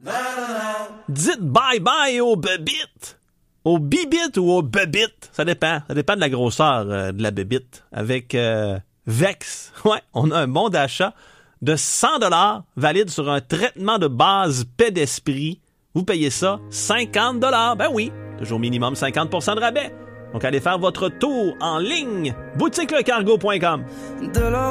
Dites bye-bye aux bébites. Aux bibites ou aux bébites. Ça dépend. Ça dépend de la grosseur de la bébite. Avec Vex, ouais, on a un bon d'achat de 100$ valide sur un traitement de base paix d'esprit. Vous payez ça 50$. Ben oui, toujours minimum 50% de rabais. Donc allez faire votre tour en ligne. boutiquelecargo.com.